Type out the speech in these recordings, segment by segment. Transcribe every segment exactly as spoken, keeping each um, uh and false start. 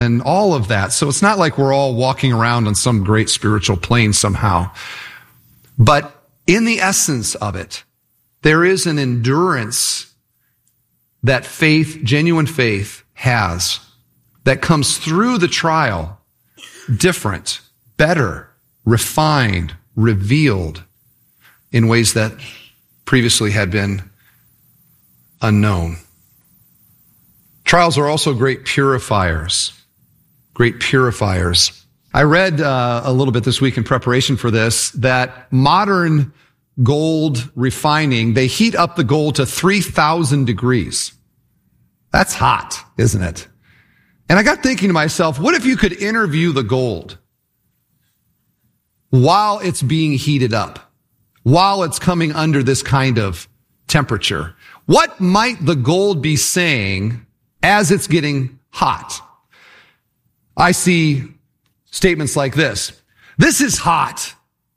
and all of that. So it's not like we're all walking around on some great spiritual plane somehow. But in the essence of it, there is an endurance that faith, genuine faith, has that comes through the trial different, better, refined, revealed in ways that previously had been unknown. Trials are also great purifiers, great purifiers. I read uh, a little bit this week in preparation for this that modern gold refining, they heat up the gold to three thousand degrees. That's hot, isn't it? And I got thinking to myself, what if you could interview the gold while it's being heated up, while it's coming under this kind of temperature? What might the gold be saying as it's getting hot? I see statements like this. This is hot.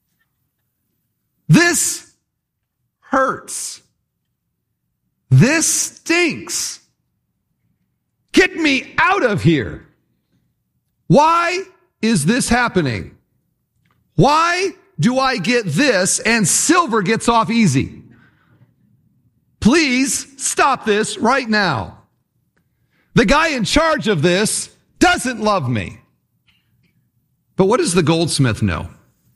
This hurts. This stinks. Get me out of here. Why is this happening? Why do I get this and silver gets off easy? Please stop this right now. The guy in charge of this doesn't love me. But what does the goldsmith know?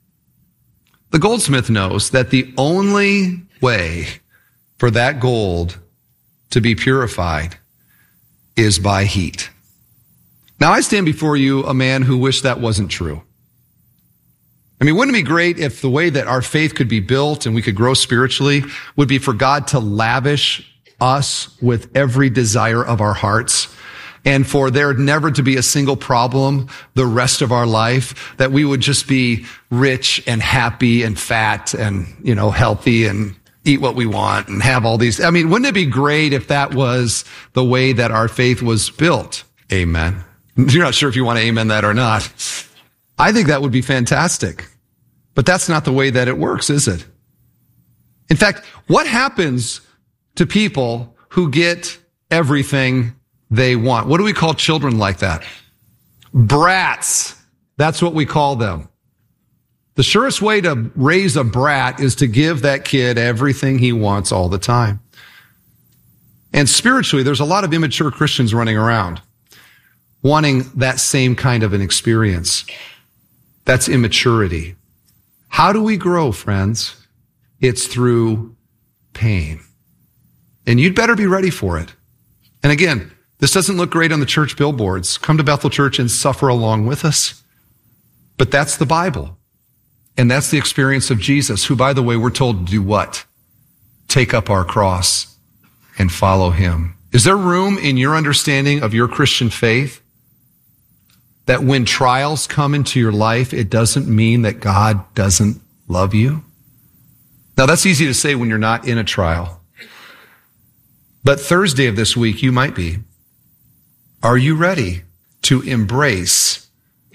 The goldsmith knows that the only way for that gold to be purified is by heat. Now, I stand before you a man who wished that wasn't true. I mean, wouldn't it be great if the way that our faith could be built and we could grow spiritually would be for God to lavish us with every desire of our hearts, and for there never to be a single problem the rest of our life, that we would just be rich and happy and fat and, you know, healthy and eat what we want and have all these. I mean, wouldn't it be great if that was the way that our faith was built? Amen. You're not sure if you want to amen that or not. I think that would be fantastic. But that's not the way that it works, is it? In fact, what happens to people who get everything they want? What do we call children like that? Brats. That's what we call them. The surest way to raise a brat is to give that kid everything he wants all the time. And spiritually, there's a lot of immature Christians running around wanting that same kind of an experience. That's immaturity. How do we grow, friends? It's through pain. And you'd better be ready for it. And again, this doesn't look great on the church billboards. Come to Bethel Church and suffer along with us. But that's the Bible. And that's the experience of Jesus, who, by the way, we're told to do what? Take up our cross and follow him. Is there room in your understanding of your Christian faith that when trials come into your life, it doesn't mean that God doesn't love you? Now, that's easy to say when you're not in a trial. But Thursday of this week, you might be. Are you ready to embrace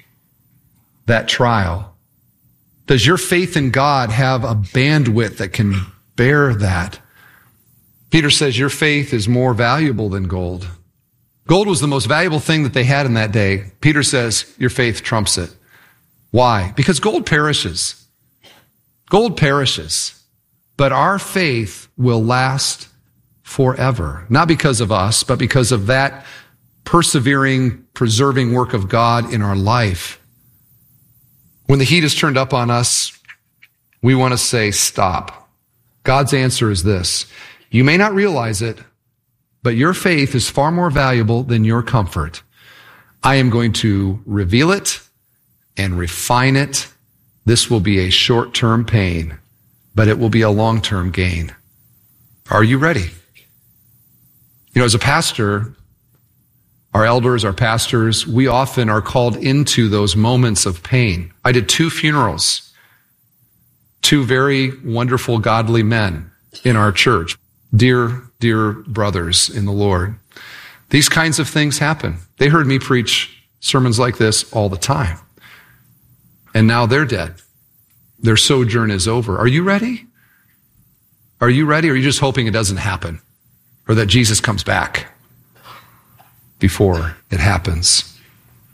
that trial? Does your faith in God have a bandwidth that can bear that? Peter says your faith is more valuable than gold. Gold was the most valuable thing that they had in that day. Peter says your faith trumps it. Why? Because gold perishes. Gold perishes. But our faith will last forever. Not because of us, but because of that persevering, preserving work of God in our life. When the heat is turned up on us, we want to say, stop. God's answer is this. You may not realize it, but your faith is far more valuable than your comfort. I am going to reveal it and refine it. This will be a short-term pain, but it will be a long-term gain. Are you ready? You know, as a pastor, our elders, our pastors, we often are called into those moments of pain. I did two funerals, two very wonderful, godly men in our church, dear, dear brothers in the Lord. These kinds of things happen. They heard me preach sermons like this all the time. And now they're dead. Their sojourn is over. Are you ready? Are you ready? Or are you just hoping it doesn't happen? Or that Jesus comes back before it happens?